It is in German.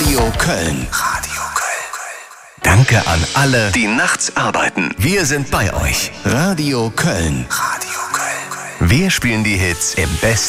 Radio Köln. Radio Köln. Danke an alle, die nachts arbeiten. Wir sind bei euch. Radio Köln. Radio Köln. Wir spielen die Hits im besten